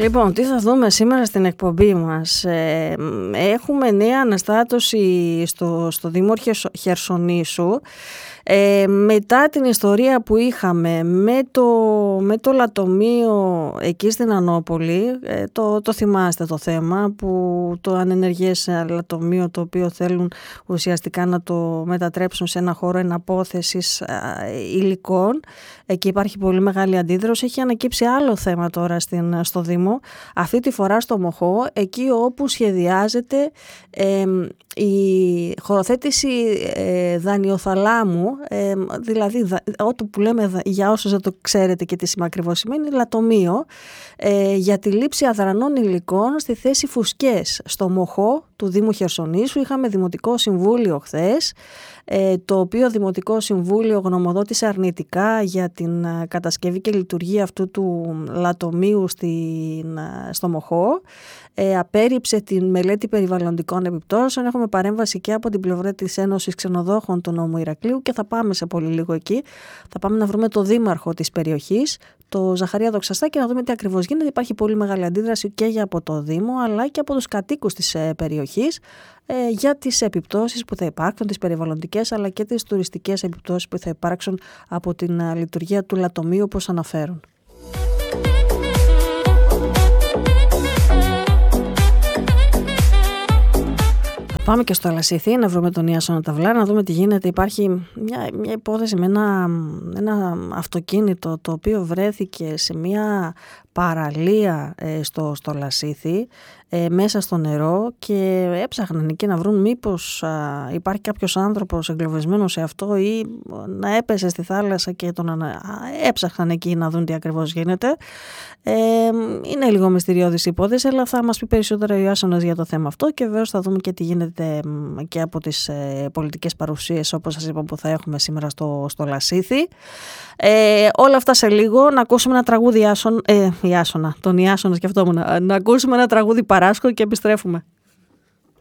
Λοιπόν, τι θα δούμε σήμερα στην εκπομπή μας? Έχουμε νέα αναστάτωση στο Δήμο Χερσονήσου. Μετά την ιστορία που είχαμε με το λατομείο εκεί στην Ανώπολη, το θυμάστε το θέμα, που το ανενεργές λατομείο, το οποίο θέλουν ουσιαστικά να το μετατρέψουν σε ένα χώρο εναπόθεσης υλικών. Εκεί υπάρχει πολύ μεγάλη αντίδραση. Έχει ανακύψει άλλο θέμα τώρα στο Δήμο, αυτή τη φορά στο Μοχό, εκεί όπου σχεδιάζεται η χωροθέτηση δανειοθαλάμου, δηλαδή ό,τι που λέμε, για όσους δεν το ξέρετε και τι ακριβώς σημαίνει, λατομείο, για τη λήψη αδρανών υλικών στη θέση φουσκές στο Μοχό του Δήμου Χερσονήσου. Είχαμε Δημοτικό Συμβούλιο χθες, το οποίο Δημοτικό Συμβούλιο γνωμοδότησε αρνητικά για την κατασκευή και λειτουργία αυτού του λατομείου στο Μοχό. Απέρριψε την μελέτη περιβαλλοντικών επιπτώσεων. Έχουμε παρέμβαση και από την πλευρά της Ένωσης Ξενοδόχων του Νόμου Ηρακλείου και θα πάμε σε πολύ λίγο εκεί. Θα πάμε να βρούμε το δήμαρχο της περιοχής, το Ζαχαρία Δοξαστάκη, να δούμε τι ακριβώς γίνεται. Υπάρχει πολύ μεγάλη αντίδραση και από το Δήμο, αλλά και από τους κατοίκους της περιοχής για τις επιπτώσεις που θα υπάρξουν, τις περιβαλλοντικές αλλά και τις τουριστικές επιπτώσεις που θα υπάρξουν από την λειτουργία του λατομείου, όπως αναφέρουν. Πάμε και στο Αλασίθι, να βρούμε τον Ιάσονα Ταυλά, να δούμε τι γίνεται. Υπάρχει μια υπόθεση με ένα αυτοκίνητο το οποίο βρέθηκε σε μια παραλία στο Λασίθι, μέσα στο νερό, και έψαχναν εκεί να βρουν μήπως υπάρχει κάποιος άνθρωπος εγκλωβισμένος σε αυτό ή να έπεσε στη θάλασσα και έψαχναν εκεί να δουν τι ακριβώς γίνεται. Είναι λίγο μυστηριώδης υπόθεση, αλλά θα μας πει περισσότερο ο Ιάσονας για το θέμα αυτό, και βεβαίως θα δούμε και τι γίνεται και από τις πολιτικές παρουσίες, όπως σας είπα, που θα έχουμε σήμερα στο Λασίθι. Όλα αυτά σε λίγο. Να ακούσουμε ένα τραγούδι τον Ιάσονα σκεφτόμουν. Να ακούσουμε ένα τραγούδι Παράσκο και επιστρέφουμε.